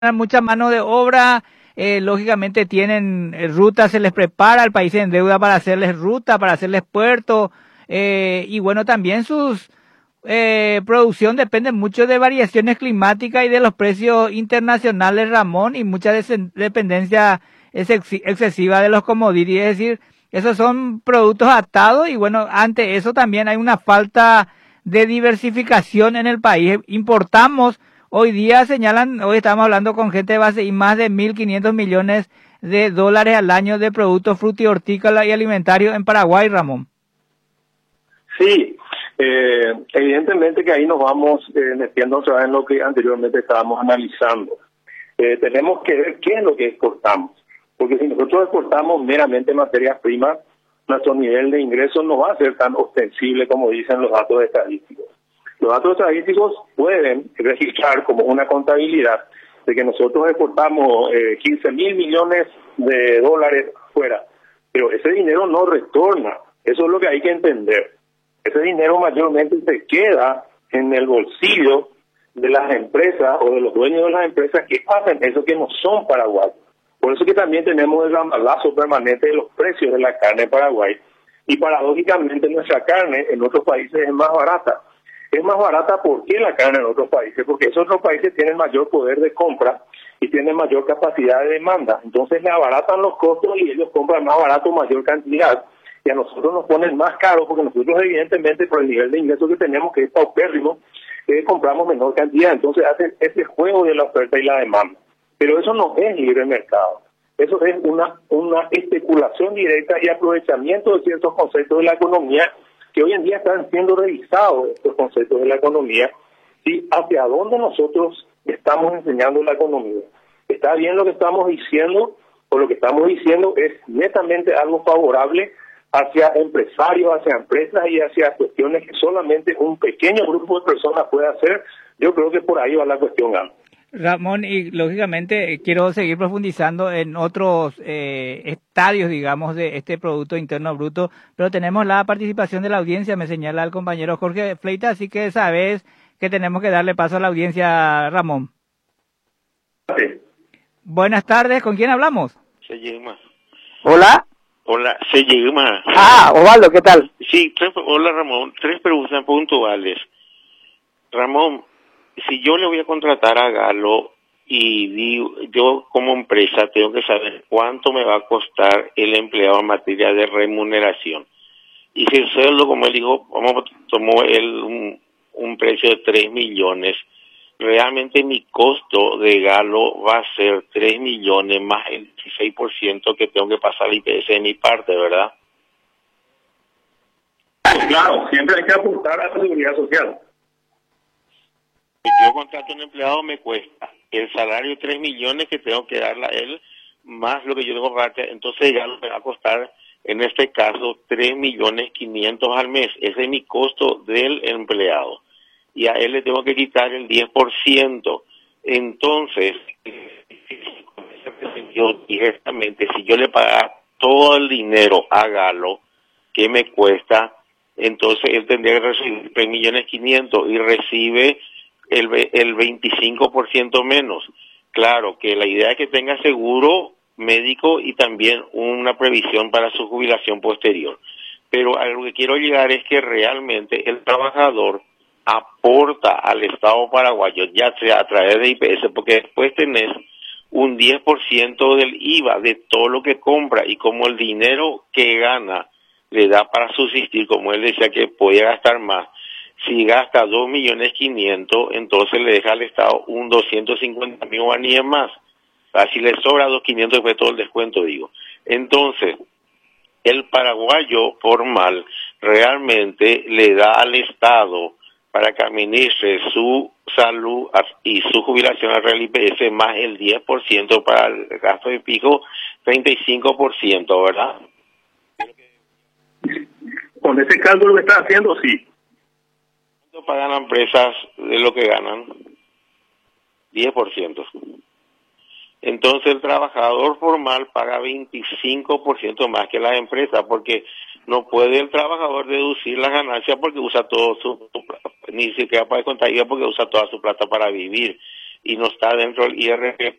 mucha mano de obra, lógicamente tienen rutas, se les prepara, el país se endeuda para hacerles ruta, para hacerles puerto, y bueno, también sus producción depende mucho de variaciones climáticas y de los precios internacionales, Ramón, y mucha dependencia excesiva de los commodities, es decir, esos son productos atados y bueno, ante eso también hay una falta de diversificación en el país. Importamos, hoy día señalan, hoy estamos hablando con gente de base y más de 1.500 millones de dólares al año de productos frutícolas y alimentarios en Paraguay, Ramón. Sí, evidentemente que ahí nos vamos metiendo otra vez en lo que anteriormente estábamos analizando. Tenemos que ver qué es lo que exportamos, porque si nosotros exportamos meramente materias primas, nuestro nivel de ingresos no va a ser tan ostensible como dicen los datos estadísticos. Los datos estadísticos pueden registrar como una contabilidad de que nosotros exportamos 15.000 millones de dólares fuera, pero ese dinero no retorna. Eso es lo que hay que entender. Ese dinero mayormente se queda en el bolsillo de las empresas o de los dueños de las empresas que hacen eso, que no son paraguayos. Por eso que también tenemos el rambalazo permanente de los precios de la carne en Paraguay. Y paradójicamente nuestra carne en otros países es más barata. Es más barata ¿por qué la carne en otros países? Porque esos otros países tienen mayor poder de compra y tienen mayor capacidad de demanda. Entonces le abaratan los costos y ellos compran más barato mayor cantidad. Y a nosotros nos ponen más caro porque nosotros evidentemente por el nivel de ingresos que tenemos, que es paupérrimo, compramos menor cantidad. Entonces hacen ese juego de la oferta y la demanda. Pero eso no es libre mercado. Eso es una especulación directa y aprovechamiento de ciertos conceptos de la economía que hoy en día están siendo revisados, estos conceptos de la economía, y hacia dónde nosotros estamos enseñando la economía. ¿Está bien lo que estamos diciendo? O lo que estamos diciendo es netamente algo favorable hacia empresarios, hacia empresas y hacia cuestiones que solamente un pequeño grupo de personas puede hacer. Yo creo que por ahí va la cuestión, Gano. Ramón, y lógicamente quiero seguir profundizando en otros estadios, digamos, de este Producto Interno Bruto, pero tenemos la participación de la audiencia, me señala el compañero Jorge Fleita, así que sabes que tenemos que darle paso a la audiencia, Ramón. Sí. Buenas tardes, ¿con quién hablamos? Se llama. Hola. Hola, se llama. Osvaldo, ¿qué tal? Sí, hola Ramón, 3 preguntas puntuales. Ramón, si yo le voy a contratar a Galo y yo como empresa tengo que saber cuánto me va a costar el empleado en materia de remuneración. Y si el sueldo, como él dijo, tomó él un precio de 3 millones, realmente mi costo de Galo va a ser 3 millones más el 16% que tengo que pasar al IPS de mi parte, ¿verdad? Claro, siempre hay que apuntar a la seguridad social. Yo contrato a un empleado, me cuesta el salario 3 millones que tengo que darle a él, más lo que yo tengo que pagar, entonces ya me va a costar, en este caso, 3.500.000 al mes. Ese es mi costo del empleado. Y a él le tengo que quitar el 10%. Entonces, yo directamente, si yo le pagara todo el dinero a Galo, que me cuesta, entonces él tendría que recibir 3.500.000 y recibe el 25% menos. Claro que la idea es que tenga seguro médico y también una previsión para su jubilación posterior. Pero a lo que quiero llegar es que realmente el trabajador aporta al Estado paraguayo, ya sea a través de IPS, porque después tenés un 10% del IVA de todo lo que compra, y como el dinero que gana le da para subsistir, como él decía que podía gastar más, si gasta 2.500.000, entonces le deja al Estado un 250.000 guaraníes más. Así le sobra 2.500 después de todo el descuento, digo. Entonces, el paraguayo formal realmente le da al Estado para que administre su salud y su jubilación al Real IPS más el 10% para el gasto de pico, 35%, ¿verdad? Con ese cálculo que está haciendo, sí. ¿Cuánto pagan las empresas de lo que ganan? 10%. Entonces el trabajador formal paga 25% más que las empresas, porque no puede el trabajador deducir las ganancias porque usa todo su plata, ni siquiera puede contar IVA porque usa toda su plata para vivir. y no está dentro del IRP